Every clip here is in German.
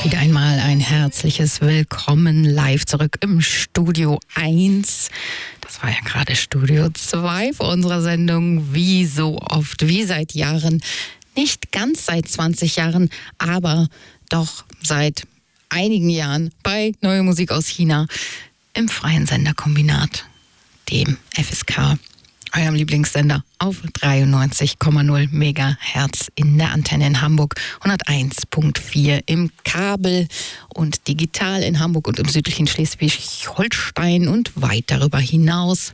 Wieder einmal ein herzliches Willkommen live zurück im Studio 1. Das war ja gerade Studio 2 vor unserer Sendung. Wie so oft, wie seit Jahren. Nicht ganz seit 20 Jahren, aber doch seit einigen Jahren bei Neue Musik aus China im freien Senderkombinat, dem FSK. Eurem Lieblingssender auf 93,0 Megahertz in der Antenne in Hamburg, 101,4 im Kabel und digital in Hamburg und im südlichen Schleswig-Holstein und weit darüber hinaus.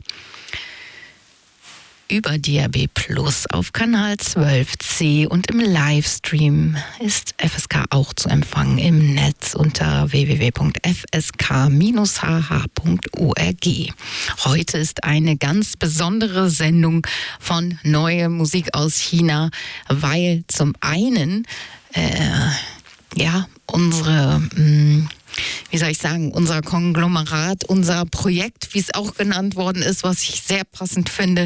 Über DAB Plus auf Kanal 12C und im Livestream ist FSK auch zu empfangen im Netz unter www.fsk-hh.org. Heute ist eine ganz besondere Sendung von Neue Musik aus China, weil zum einen unser Konglomerat, unser Projekt, wie es auch genannt worden ist, was ich sehr passend finde,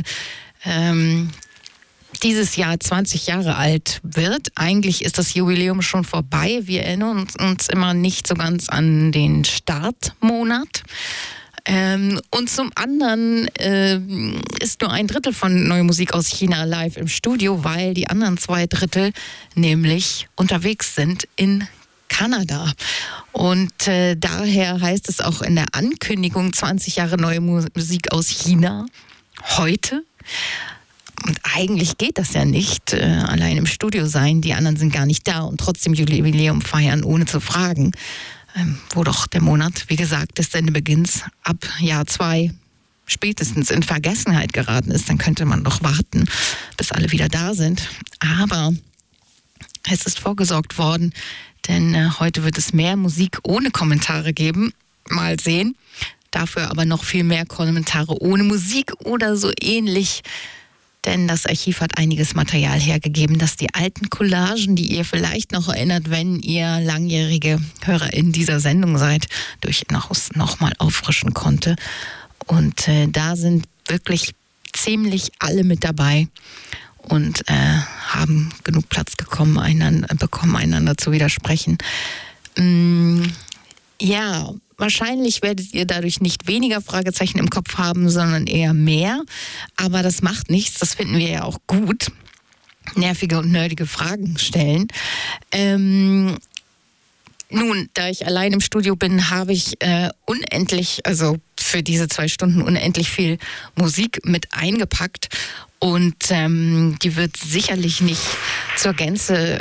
dieses Jahr 20 Jahre alt wird. Eigentlich ist das Jubiläum schon vorbei. Wir erinnern uns immer nicht so ganz an den Startmonat. Und zum anderen ist nur ein Drittel von Neue Musik aus China live im Studio, weil die anderen 2 Drittel nämlich unterwegs sind in Kanada. Und daher heißt es auch in der Ankündigung 20 Jahre Neue Musik aus China heute. Und eigentlich geht das ja nicht, allein im Studio sein. Die anderen sind gar nicht da und trotzdem Jubiläum feiern, ohne zu fragen. Wo doch der Monat, wie gesagt, des Sendebeginns ab Jahr 2 spätestens in Vergessenheit geraten ist. Dann könnte man doch warten, bis alle wieder da sind. Aber es ist vorgesorgt worden, denn heute wird es mehr Musik ohne Kommentare geben. Mal sehen. Dafür aber noch viel mehr Kommentare ohne Musik oder so ähnlich. Denn das Archiv hat einiges Material hergegeben, das die alten Collagen, die ihr vielleicht noch erinnert, wenn ihr langjährige HörerInnen dieser Sendung seid, durchaus noch mal auffrischen konnte. Und da sind wirklich ziemlich alle mit dabei und haben genug Platz bekommen, einander zu widersprechen. Ja, wahrscheinlich werdet ihr dadurch nicht weniger Fragezeichen im Kopf haben, sondern eher mehr. Aber das macht nichts, das finden wir ja auch gut. Nervige und nerdige Fragen stellen. Nun, da ich allein im Studio bin, habe ich für diese 2 Stunden unendlich viel Musik mit eingepackt. Und die wird sicherlich nicht zur Gänze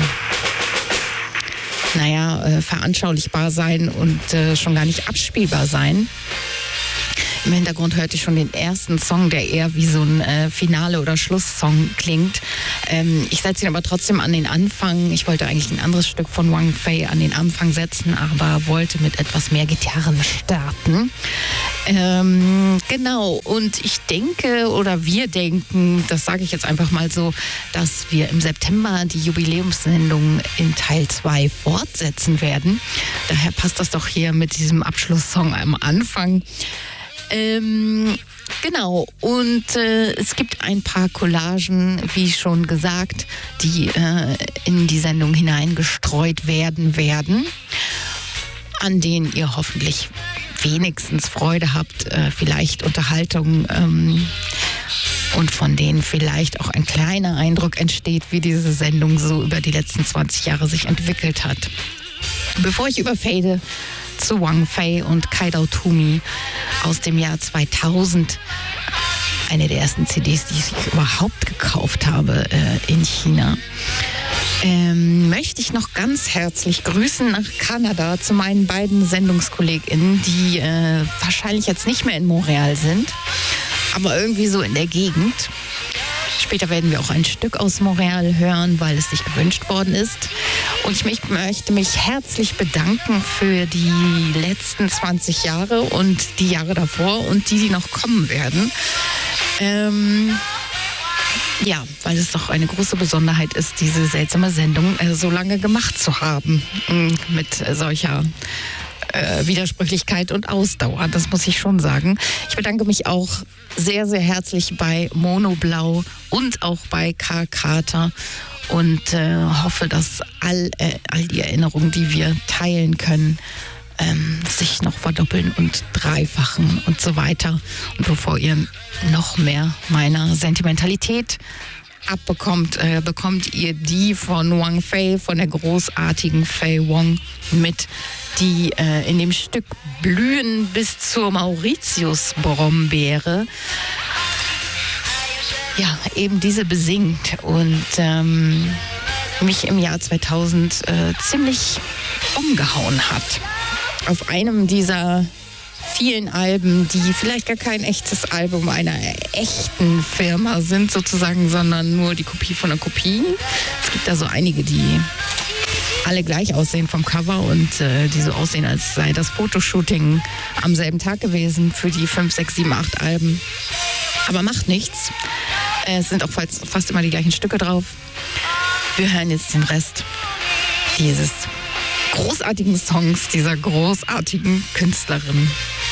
veranschaulichbar sein und schon gar nicht abspielbar sein. Im Hintergrund hörte ich schon den ersten Song, der eher wie so ein Finale- oder Schlusssong klingt. Ich setze ihn aber trotzdem an den Anfang. Ich wollte eigentlich ein anderes Stück von Wang Fei an den Anfang setzen, aber wollte mit etwas mehr Gitarren starten. Genau, und ich denke, oder wir denken, das sage ich jetzt einfach mal so, dass wir im September die Jubiläumssendung in Teil 2 fortsetzen werden. Daher passt das doch hier mit diesem Abschlusssong am Anfang. Genau, und es gibt ein paar Collagen, wie schon gesagt, die in die Sendung hineingestreut werden, an denen ihr hoffentlich wenigstens Freude habt, vielleicht Unterhaltung und von denen vielleicht auch ein kleiner Eindruck entsteht, wie diese Sendung so über die letzten 20 Jahre sich entwickelt hat. Bevor ich überfade zu Wang Fei und Kaidao Tumi aus dem Jahr 2000, eine der ersten CDs, die ich überhaupt gekauft habe in China, möchte ich noch ganz herzlich grüßen nach Kanada zu meinen beiden SendungskollegInnen, die wahrscheinlich jetzt nicht mehr in Montreal sind, aber irgendwie so in der Gegend. Später werden wir auch ein Stück aus Montreal hören, weil es sich gewünscht worden ist. Und ich möchte mich herzlich bedanken für die letzten 20 Jahre und die Jahre davor und die noch kommen werden. Weil es doch eine große Besonderheit ist, diese seltsame Sendung so lange gemacht zu haben. Mit solcher Widersprüchlichkeit und Ausdauer, das muss ich schon sagen. Ich bedanke mich auch sehr, sehr herzlich bei Mono Blau und auch bei K. Carter und hoffe, dass all die Erinnerungen, die wir teilen können, sich noch verdoppeln und dreifachen und so weiter. Und bevor ihr noch mehr meiner Sentimentalität abbekommt, bekommt ihr die von Wang Fei, von der großartigen Fei Wong mit, die in dem Stück Blühen bis zur Mauritius-Brombeere ja, eben diese besingt und mich im Jahr 2000 ziemlich umgehauen hat. Auf einem dieser vielen Alben, die vielleicht gar kein echtes Album einer echten Firma sind sozusagen, sondern nur die Kopie von einer Kopie. Es gibt da so einige, die alle gleich aussehen vom Cover und die so aussehen, als sei das Fotoshooting am selben Tag gewesen für die 5, 6, 7, 8 Alben. Aber macht nichts. Es sind auch fast immer die gleichen Stücke drauf. Wir hören jetzt den Rest dieses großartigen Songs dieser großartigen Künstlerin.